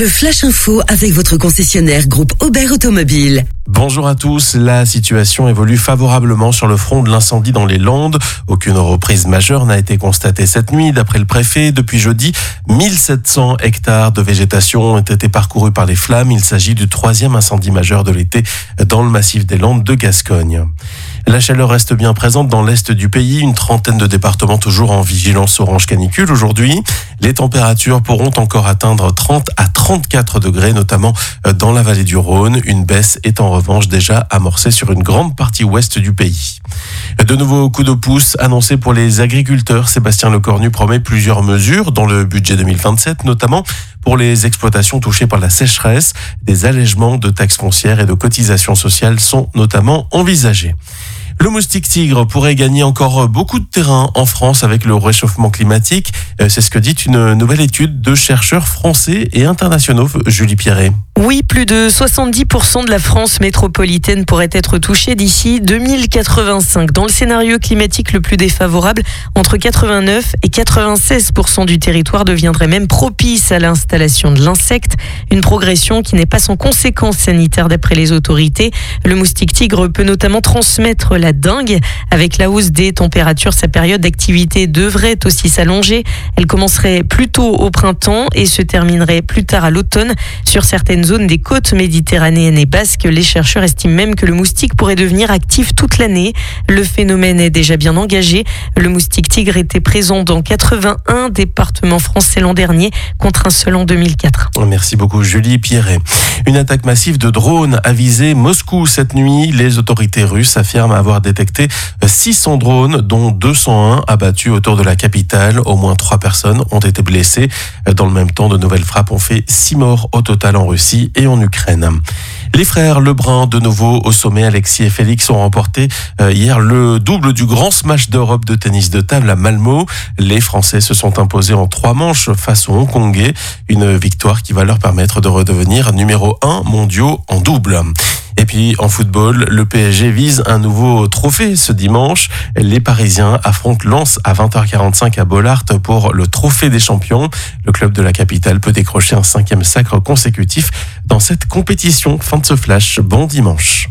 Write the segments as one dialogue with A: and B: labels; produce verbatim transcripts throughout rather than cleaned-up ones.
A: Le Flash Info avec votre concessionnaire groupe Aubert Automobile.
B: Bonjour à tous, la situation évolue favorablement sur le front de l'incendie dans les Landes. Aucune reprise majeure n'a été constatée cette nuit. D'après le préfet, depuis jeudi, mille sept cents hectares de végétation ont été parcourus par les flammes. Il s'agit du troisième incendie majeur de l'été dans le massif des Landes de Gascogne. La chaleur reste bien présente dans l'est du pays. Une trentaine de départements toujours en vigilance orange canicule aujourd'hui. Les températures pourront encore atteindre trente à trente-quatre degrés, notamment dans la vallée du Rhône. Une baisse est en revanche déjà amorcée sur une grande partie ouest du pays. De nouveaux coups de pouce annoncés pour les agriculteurs. Sébastien Lecornu promet plusieurs mesures dans le budget deux mille vingt-sept, notamment pour les exploitations touchées par la sécheresse. Des allègements de taxes foncières et de cotisations sociales sont notamment envisagés. Le moustique tigre pourrait gagner encore beaucoup de terrain en France avec le réchauffement climatique. C'est ce que dit une nouvelle étude de chercheurs français et internationaux. Julie Pierret.
C: Oui, plus de soixante-dix pour cent de la France métropolitaine pourrait être touchée d'ici deux mille quatre-vingt-cinq. Dans le scénario climatique le plus défavorable, entre quatre-vingt-neuf et quatre-vingt-seize pour cent du territoire deviendrait même propice à l'installation de l'insecte. Une progression qui n'est pas sans conséquences sanitaires d'après les autorités. Le moustique tigre peut notamment transmettre la dengue. Avec la hausse des températures, sa période d'activité devrait aussi s'allonger. Elle commencerait plus tôt au printemps et se terminerait plus tard à l'automne. Sur certaines zones des côtes méditerranéennes et basques, les chercheurs estiment même que le moustique pourrait devenir actif toute l'année. Le phénomène est déjà bien engagé. Le moustique tigre était présent dans quatre-vingt-un départements français l'an dernier, contre un seul en deux mille quatre.
B: Merci beaucoup Julie Pierret. Une attaque massive de drones a visé Moscou cette nuit. Les autorités russes affirment avoir détecté six cents drones, dont deux cent un abattus autour de la capitale. Au moins trois personnes ont été blessées. Dans le même temps, de nouvelles frappes ont fait six morts au total en Russie et en Ukraine. Les frères Lebrun, de nouveau au sommet, Alexis et Félix ont remporté hier le double du grand smash d'Europe de tennis de table à Malmö. Les Français se sont imposés en trois manches face aux Hongkongais. Une victoire qui va leur permettre de redevenir numéro un mondiaux en double. Et puis en football, le P S G vise un nouveau trophée ce dimanche. Les Parisiens affrontent Lens à vingt heures quarante-cinq à Bollaert pour le trophée des champions. Le club de la capitale peut décrocher un cinquième sacre consécutif dans cette compétition. Fin de ce flash, bon dimanche.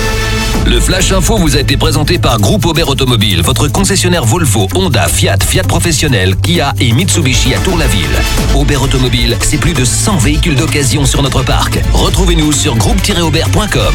D: Le Flash Info vous a été présenté par Groupe Aubert Automobile, votre concessionnaire Volvo, Honda, Fiat, Fiat Professionnel, Kia et Mitsubishi à Tour-la-Ville. Aubert Automobile, c'est plus de cent véhicules d'occasion sur notre parc. Retrouvez-nous sur groupe tiret aubert point com.